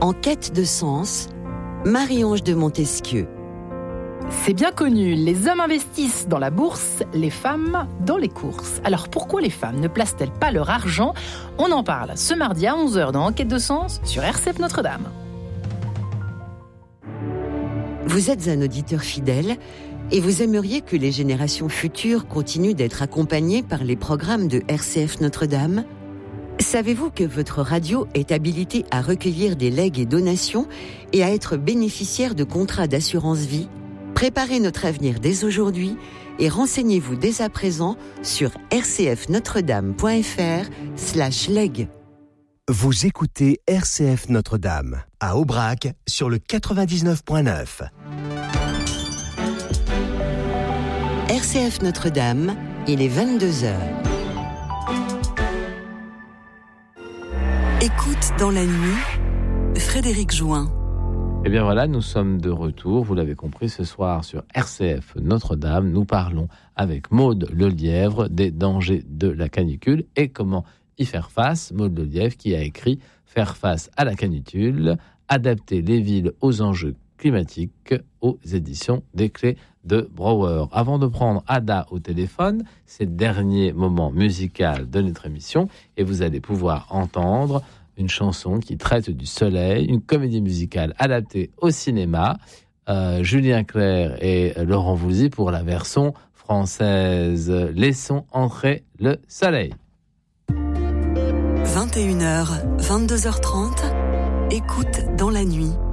En quête de sens, Marie-Ange de Montesquieu. C'est bien connu, les hommes investissent dans la bourse, les femmes dans les courses. Alors pourquoi les femmes ne placent-elles pas leur argent ? On en parle ce mardi à 11h dans Enquête de sens sur RCF Notre-Dame. Vous êtes un auditeur fidèle et vous aimeriez que les générations futures continuent d'être accompagnées par les programmes de RCF Notre-Dame ? Savez-vous que votre radio est habilitée à recueillir des legs et donations et à être bénéficiaire de contrats d'assurance vie ? Préparez notre avenir dès aujourd'hui et renseignez-vous dès à présent sur rcfnotredame.fr/leg. Vous écoutez RCF Notre-Dame à Aubrac sur le 99.9. RCF Notre-Dame, il est 22h. Écoute dans la nuit, Frédéric Join. Et bien voilà, nous sommes de retour, vous l'avez compris, ce soir sur RCF Notre-Dame. Nous parlons avec Maude Lelièvre des dangers de la canicule et comment y faire face. Maude Lelièvre qui a écrit « Faire face à la canicule, adapter les villes aux enjeux climatiques » aux éditions des Clés de Brouwer. Avant de prendre Ada au téléphone, c'est le dernier moment musical de notre émission et vous allez pouvoir entendre une chanson qui traite du soleil, une comédie musicale adaptée au cinéma. Julien Clerc et Laurent Voulzy pour la version française. Laissons entrer le soleil. 21h, 22h30, écoute dans la nuit.